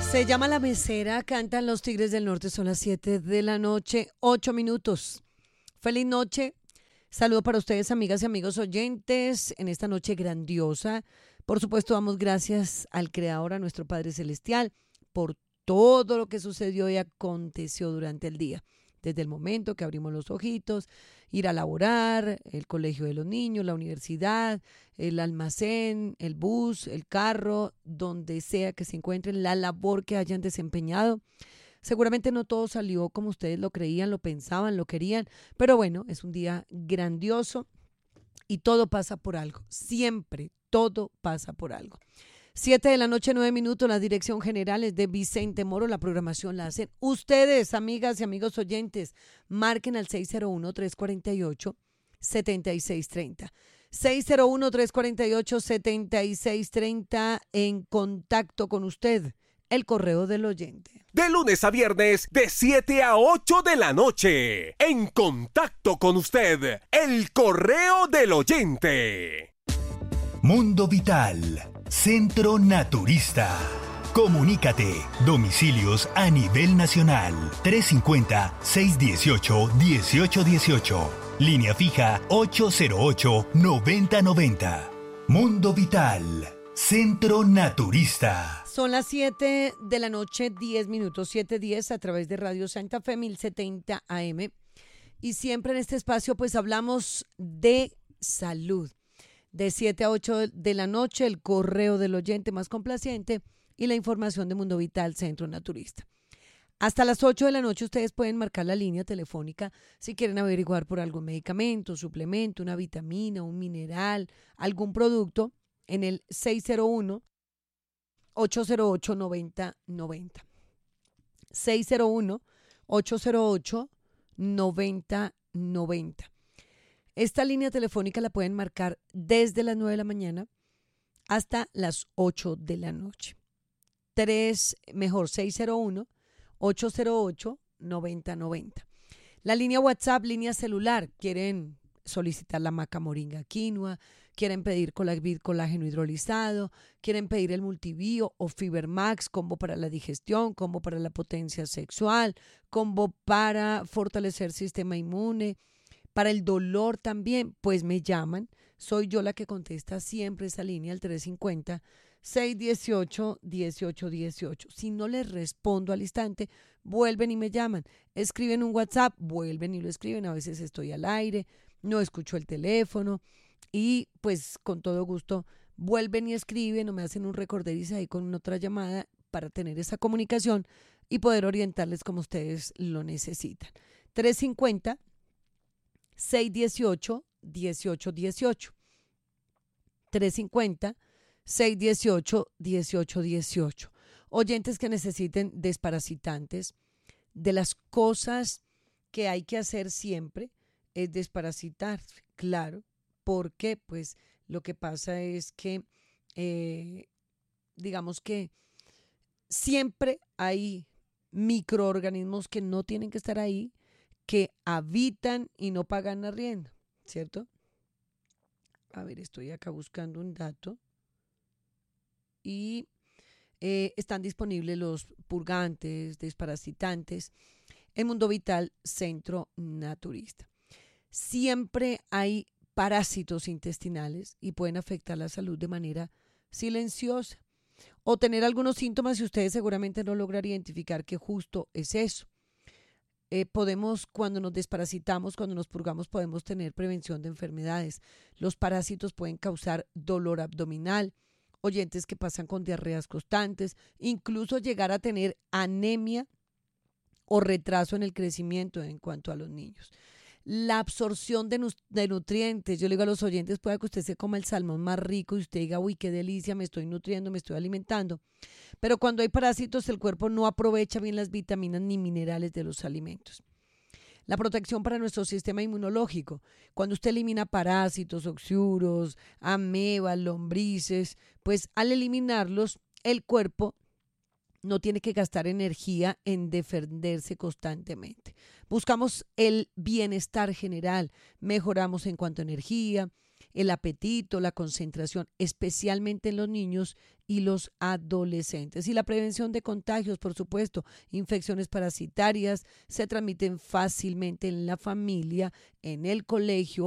Se llama La Mesera, cantan Los Tigres del Norte, son las 7 de la noche, 8 minutos. Feliz noche, saludo para ustedes, amigas y amigos oyentes, en esta noche grandiosa. Por supuesto, damos gracias al Creador, a nuestro Padre Celestial, por todo lo que sucedió y aconteció durante el día. Desde el momento que abrimos los ojitos, ir a laborar, el colegio de los niños, la universidad, el almacén, el bus, el carro, donde sea que se encuentren, la labor que hayan desempeñado. Seguramente no todo salió como ustedes lo creían, lo pensaban, lo querían, pero bueno, es un día grandioso y todo pasa por algo. Siempre todo pasa por algo. 7 de la noche, 9 minutos, la dirección general es de Vicente Moro, la programación la hacen ustedes, amigas y amigos oyentes. Marquen al 601-348-7630. 601-348-7630 en contacto con usted, el correo del oyente. De lunes a viernes, de 7 a 8 de la noche, en contacto con usted, el correo del oyente. Mundo Vital, Centro Naturista. Comunícate. Domicilios a nivel nacional. 350-618-1818. Línea fija 808-9090. Mundo Vital, Centro Naturista. Son las 7 de la noche, 10 minutos, 7:10 a través de Radio Santa Fe 1070 AM. Y siempre en este espacio pues hablamos de salud. De 7 a 8 de la noche, el correo del oyente más complaciente y la información de Mundo Vital, Centro Naturista. Hasta las 8 de la noche ustedes pueden marcar la línea telefónica si quieren averiguar por algún medicamento, suplemento, una vitamina, un mineral, algún producto en el 601-808-9090. 601-808-9090. Esta línea telefónica la pueden marcar desde las 9 de la mañana hasta las 8 de la noche. 601-808-9090. La línea WhatsApp, línea celular, quieren solicitar la maca moringa quinoa, quieren pedir Colavit colágeno hidrolizado, quieren pedir el multibio o Fibermax, combo para la digestión, combo para la potencia sexual, combo para fortalecer sistema inmune, para el dolor también, pues me llaman. Soy yo la que contesta siempre esa línea, al 350-618-1818. Si no les respondo al instante, vuelven y me llaman. Escriben un WhatsApp, vuelven y lo escriben. A veces estoy al aire, no escucho el teléfono y pues con todo gusto vuelven y escriben o me hacen un recorderizo ahí con otra llamada para tener esa comunicación y poder orientarles como ustedes lo necesitan. 350-618-1818. 350-618-1818. Oyentes que necesiten desparasitantes. De las cosas que hay que hacer siempre es desparasitarse, claro, porque pues lo que pasa es que digamos que siempre hay microorganismos que no tienen que estar ahí, que habitan y no pagan arriendo, ¿cierto? A ver, estoy acá buscando un dato y están disponibles los purgantes, desparasitantes en Mundo Vital, Centro Naturista. Siempre hay parásitos intestinales y pueden afectar la salud de manera silenciosa o tener algunos síntomas y ustedes seguramente no logran identificar que justo es eso. Podemos, cuando nos desparasitamos, cuando nos purgamos, podemos tener prevención de enfermedades. Los parásitos pueden causar dolor abdominal, oyentes que pasan con diarreas constantes, incluso llegar a tener anemia o retraso en el crecimiento en cuanto a los niños. La absorción de nutrientes, yo le digo a los oyentes, puede que usted se coma el salmón más rico y usted diga, uy, qué delicia, me estoy nutriendo, me estoy alimentando. Pero cuando hay parásitos, el cuerpo no aprovecha bien las vitaminas ni minerales de los alimentos. La protección para nuestro sistema inmunológico. Cuando usted elimina parásitos, oxiuros, amebas, lombrices, pues al eliminarlos, el cuerpo no tiene que gastar energía en defenderse constantemente. Buscamos el bienestar general, mejoramos en cuanto a energía, el apetito, la concentración, especialmente en los niños y los adolescentes. Y la prevención de contagios, por supuesto, infecciones parasitarias se transmiten fácilmente en la familia, en el colegio